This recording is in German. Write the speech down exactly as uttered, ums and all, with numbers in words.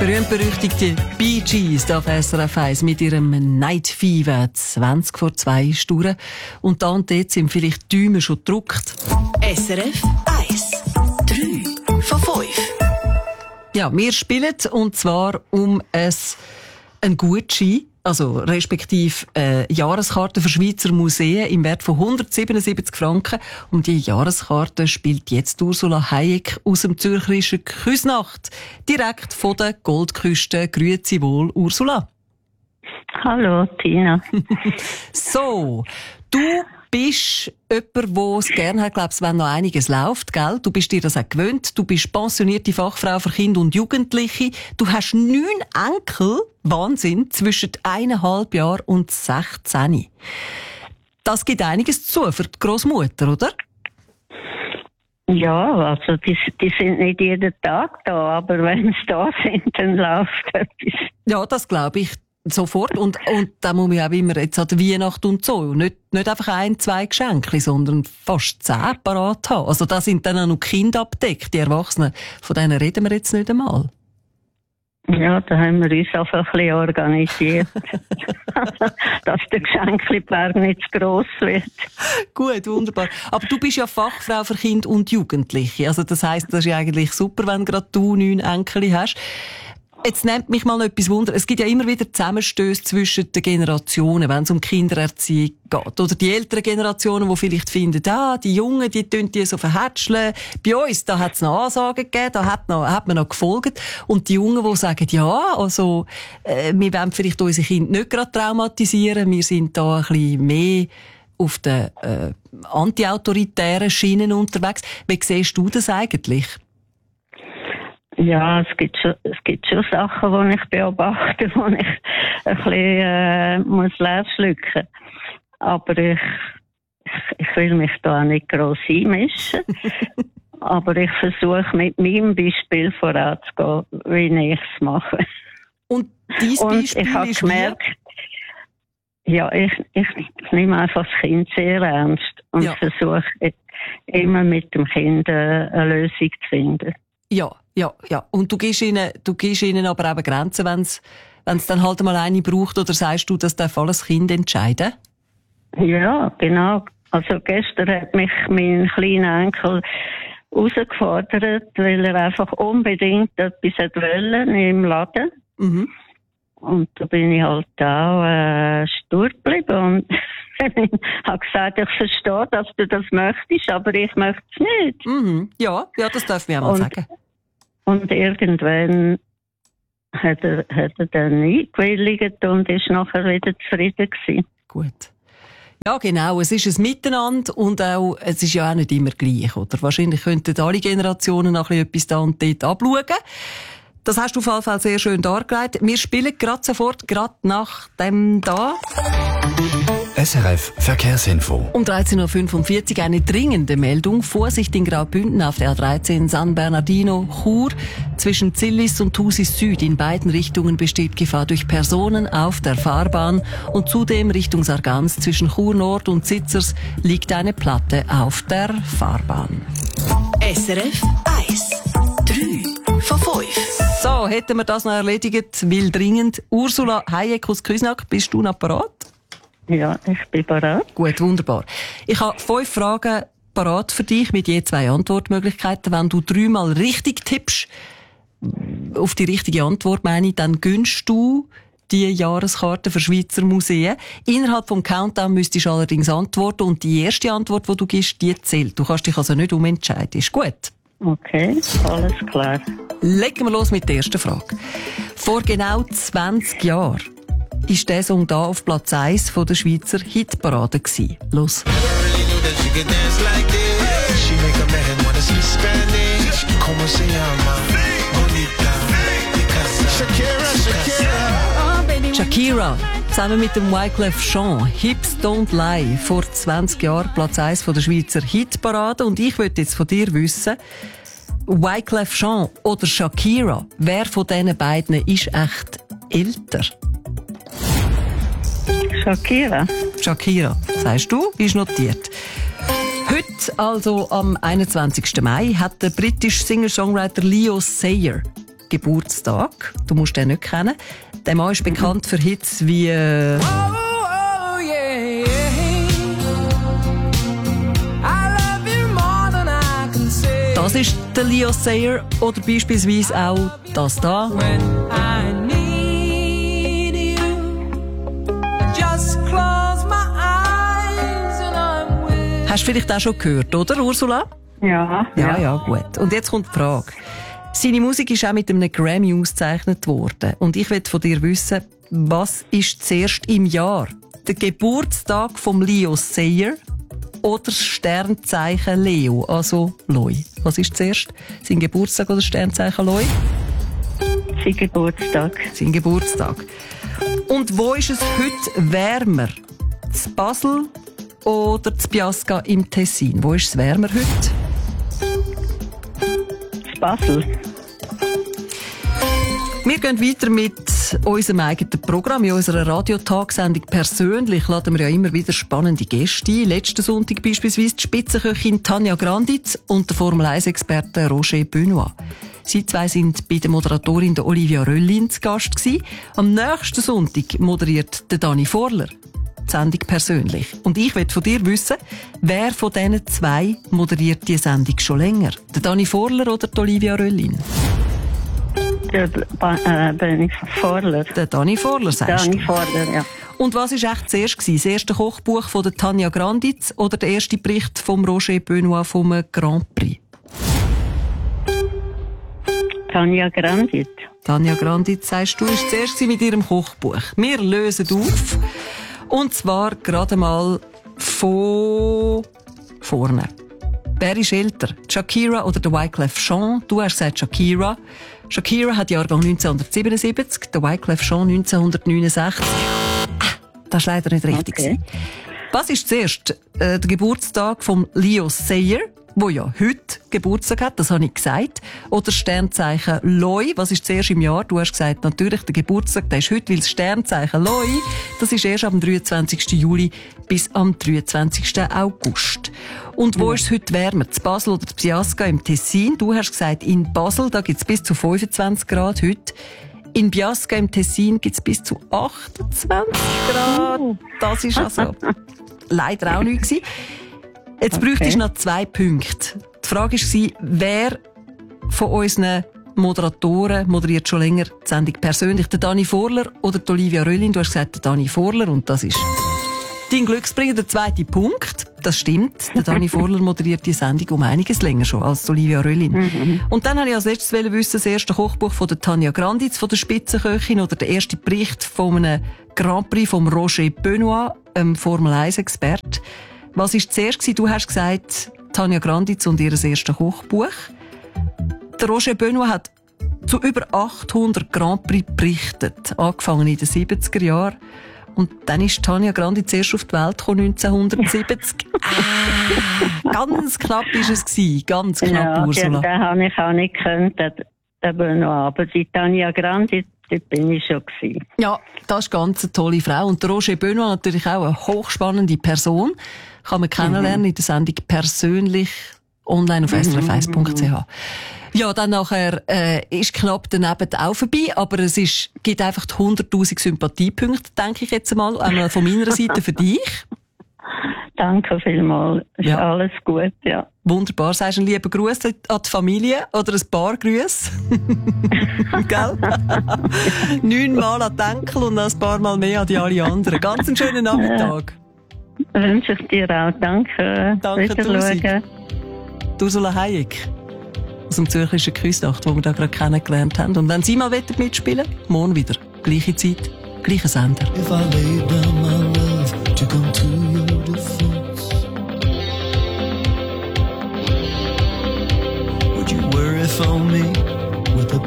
berühmt-berüchtigte Bee Gees auf S R F eins mit ihrem Night Fever zwanzig vor zwei Stunden. Und da und dort sind vielleicht die Däume schon gedruckt. S R F eins. drei von fünf. Ja, wir spielen, und zwar um ein, ein Gutschein, also respektive äh, Jahreskarte für Schweizer Museen im Wert von hundertsiebenundsiebzig Franken. Um die Jahreskarte spielt jetzt Ursula Hayek aus dem zürcherischen Küsnacht, direkt von der Goldküste. Grüezi wohl, Ursula. Hallo, Tina. So, du bist jemand, der es gerne hat, glaubst, wenn noch einiges läuft, gell? Du bist dir das auch gewöhnt. Du bist pensionierte Fachfrau für Kinder und Jugendliche. Du hast neun Enkel. Wahnsinn. Zwischen eineinhalb Jahren und sechzehn. Das gibt einiges zu für die Grossmutter, oder? Ja, also die, die sind nicht jeden Tag da, aber wenn sie da sind, dann läuft etwas. Ja, das glaube ich. Sofort. Und, und da muss man auch immer jetzt an der Weihnacht und so. Nicht, nicht einfach ein, zwei Geschenke, sondern fast zehn parat haben. Also da sind dann auch noch die Kinder abgedeckt, die Erwachsenen. Von denen reden wir jetzt nicht einmal. Ja, da haben wir uns auch ein bisschen organisiert. Dass der Geschenkleberg nicht zu gross wird. Gut, wunderbar. Aber du bist ja Fachfrau für Kinder und Jugendliche. Also das heisst, das ist ja eigentlich super, wenn gerade du neun Enkel hast. Jetzt nimmt mich mal etwas Wunder. Es gibt ja immer wieder Zusammenstöße zwischen den Generationen, wenn es um Kindererziehung geht. Oder die älteren Generationen, die vielleicht finden, ah, die Jungen, die tun die so verhätscheln. Bei uns, da hat es noch Ansagen gegeben, da hat, noch, hat man noch gefolgt. Und die Jungen, die sagen, ja, also, äh, wir wollen vielleicht unsere Kinder nicht gerade traumatisieren, wir sind da ein bisschen mehr auf den äh, anti-autoritären Schienen unterwegs. Wie siehst du das eigentlich? Ja, es gibt schon, es gibt schon Sachen, die ich beobachte, wo ich ein bisschen, äh, muss leer schlucken. Aber ich, ich, ich will mich da auch nicht gross einmischen. Aber ich versuche mit meinem Beispiel voranzugehen, wie ich es mache. Und dieses Beispiel Und ich habe ist gemerkt, ja, ich, ich nehme einfach das Kind sehr ernst und ja. versuche immer mit dem Kind eine Lösung zu finden. Ja, ja, ja. Und du gibst ihnen, du gibst ihnen aber eben Grenzen, wenn es dann halt mal eine braucht, oder sagst du, das darf alles Kind entscheiden? Ja, genau. Also gestern hat mich mein kleiner Enkel herausgefordert, weil er einfach unbedingt etwas wollte im Laden. Mhm. Und da bin ich halt auch äh, stur geblieben und habe gesagt, ich verstehe, dass du das möchtest, aber ich möchte es nicht. Mhm. Ja, ja, das darf ich auch mal und, sagen. Und irgendwann hat er, hat er dann eingewilligt und ist nachher wieder zufrieden gewesen. Gut. Ja, genau. Es ist ein Miteinander und auch, es ist ja auch nicht immer gleich, oder? Wahrscheinlich könnten alle Generationen noch ein bisschen etwas da und dort abschauen. Das hast du auf jeden Fall sehr schön dargelegt. Wir spielen gerade sofort, gerade nach dem da. S R F Verkehrsinfo. Um dreizehn Uhr fünfundvierzig eine dringende Meldung. Vorsicht in Graubünden auf der A dreizehn San Bernardino, Chur. Zwischen Zillis und Thusis Süd in beiden Richtungen besteht Gefahr durch Personen auf der Fahrbahn. Und zudem Richtung Sargans zwischen Chur Nord und Sitzers liegt eine Platte auf der Fahrbahn. S R F eins. drei von fünf. So, hätten wir das noch erledigt, will dringend. Ursula Hayek aus Küsnacht, bist du noch parat? Ja, ich bin parat. Gut, wunderbar. Ich habe fünf Fragen parat für dich mit je zwei Antwortmöglichkeiten. Wenn du dreimal richtig tippst, auf die richtige Antwort meine ich, dann gönnst du die Jahreskarte für Schweizer Museen. Innerhalb vom Countdown müsstest du allerdings antworten und die erste Antwort, die du gibst, die zählt. Du kannst dich also nicht umentscheiden. Ist gut? Okay, alles klar. Legen wir los mit der ersten Frage. Vor genau zwanzig Jahren ist der Song da auf Platz eins von der Schweizer Hitparade gewesen. Los. Shakira, zusammen mit dem Wyclef Jean, Hips Don't Lie, vor zwanzig Jahren Platz eins von der Schweizer Hitparade. Und ich möchte jetzt von dir wissen, Wyclef Jean oder Shakira, wer von diesen beiden ist echt älter? Shakira. Shakira, sagst du, ist notiert. Heute, also am einundzwanzigsten Mai, hat der britische Singer-Songwriter Leo Sayer Geburtstag. Du musst den nicht kennen. Der Mann ist bekannt für Hits wie... Äh, das ist der Leo Sayer oder beispielsweise auch das da. Hast du vielleicht auch schon gehört, oder Ursula? Ja. Ja, ja, gut. Und jetzt kommt die Frage. Seine Musik ist auch mit einem Grammy ausgezeichnet worden. Und ich will von dir wissen, was ist zuerst im Jahr? Der Geburtstag vom Leo Sayer oder das Sternzeichen Leo, also Loi? Was ist zuerst? Sein Geburtstag oder das Sternzeichen Loi? Sein Geburtstag. Sein Geburtstag. Und wo ist es heute wärmer? Z Basel oder z Biasca im Tessin? Wo ist es wärmer heute? Z Basel. Wir gehen weiter mit unserem eigenen Programm. In unserer Radiotagsendung persönlich laden wir ja immer wieder spannende Gäste ein. Letzten Sonntag beispielsweise die Spitzenköchin Tanja Granditz und der Formel eins Experte Roger Benoit. Sie zwei sind bei der Moderatorin der Olivia Röllin zu Gast gewesen. Am nächsten Sonntag moderiert der Dani Vorler die Sendung persönlich. Und ich will von dir wissen, wer von diesen zwei moderiert die Sendung schon länger? Der Dani Vorler oder die Olivia Röllin? Der Dani Vorler. Der Dani Vorler, sagst du? Dani Vorler, ja. Und was war echt zuerst gewesen? Das erste Kochbuch von der Tanja Granditz oder der erste Bericht vom Roger Benoit vom Grand Prix? Tanja Granditz. Tanja Granditz, sagst du, ist zuerst mit ihrem Kochbuch. Wir lösen auf. Und zwar gerade mal von vorne. Wer ist älter? Shakira oder der Wyclef Jean? Du hast gesagt Shakira. Shakira hat Jahrgang neunzehnhundertsiebenundsiebzig, der Wyclef Jean neunzehnhundertneunundsechzig. Ah, das ist leider nicht richtig. Okay. Was ist zuerst? Äh, der Geburtstag vom Leo Sayer, wo ja heute Geburtstag hat, das habe ich gesagt. Oder Sternzeichen Loi, was ist zuerst im Jahr? Du hast gesagt, natürlich der Geburtstag, der ist heute, weil das Sternzeichen Loi, das ist erst am dreiundzwanzigsten Juli bis am dreiundzwanzigsten August. Und wo ja. ist es heute wärmer? Z Basel oder z Biasca im Tessin? Du hast gesagt, in Basel, da gibt es bis zu fünfundzwanzig Grad heute. In Biasca im Tessin gibt es bis zu achtundzwanzig Grad. Das ist also leider auch nicht gewesen. Jetzt okay. bräuchte ich noch zwei Punkte. Die Frage war, wer von unseren Moderatoren moderiert schon länger die Sendung persönlich? Der Dani Vorler oder die Olivia Röllin? Du hast gesagt, der Dani Vorler und das ist dein Glücksbringer, der zweite Punkt. Das stimmt. Der Dani Vorler moderiert die Sendung um einiges länger schon als Olivia Röllin. Mhm. Und dann wollte ich als letztes wissen, das erste Kochbuch von der Tanja Granditz, von der Spitzenköchin, oder der erste Bericht von einem Grand Prix vom Roger Benoit, einem Formel eins Experte. Was war zuerst gewesen? Du hast gesagt, Tanja Granditz und ihr erstes Kochbuch. Der Roger Benoit hat zu über achthundert Grand Prix berichtet, angefangen in den siebziger Jahren. Und dann ist Tanja Granditz erst auf die Welt gekommen, neunzehnhundertsiebzig. ah, ganz knapp war es gewesen, ganz knapp, ja, Ursula. Ja, den habe ich auch nicht gekannt, den Benoit. Aber die Tanja Granditz, dort bin ich schon gewesen. Ja, das ist ganz eine tolle Frau. Und der Roger Benoit natürlich auch eine hochspannende Person. Kann man kennenlernen mhm. in der Sendung persönlich online auf s r f eins punkt c h. Ja, dann nachher äh, ist knapp daneben auch vorbei, aber es ist, gibt einfach hunderttausend Sympathiepunkte, denke ich jetzt einmal, einmal von meiner Seite für dich. Danke vielmals, ist ja. alles gut, ja. Wunderbar, sagst du einen lieben Gruß an die Familie oder ein paar Grüße? Gell? Neunmal an die Enkel und ein paar Mal mehr an die alle anderen. Ganz einen schönen Nachmittag. Ja. Wünsche ich dir auch. Danke. Danke, Ursula. Ursula Hayek aus dem Zürcherischen Küsnacht, die wir da gerade kennengelernt haben. Und wenn Sie mal mitspielen wollen, morgen wieder. Gleiche Zeit, gleicher Sender. If I laid down my love to come to you.